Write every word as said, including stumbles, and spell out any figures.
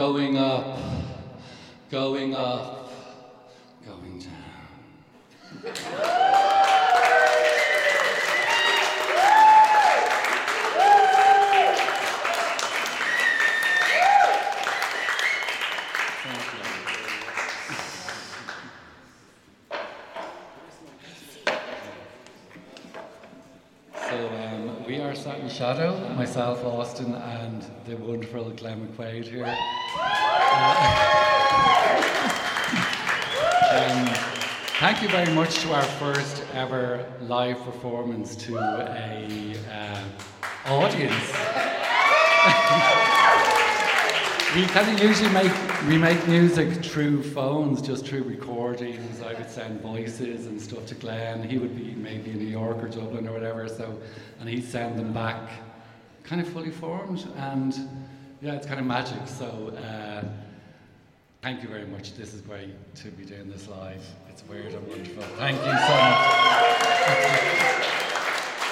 Going up, going up, going down. So um, we are Sat in Shadow, myself, Austin, and the wonderful Glenn McQuaid here. Um, thank you very much to our first ever live performance to a uh, audience. We kind of usually make we make music through phones, just through recordings. I would send voices and stuff to Glenn. He would be maybe in New York or Dublin or whatever. So, and he'd send them back, kind of fully formed. And yeah, it's kind of magic. So, uh, thank you very much. This is great to be doing this live. It's weird and wonderful. Thank you so much.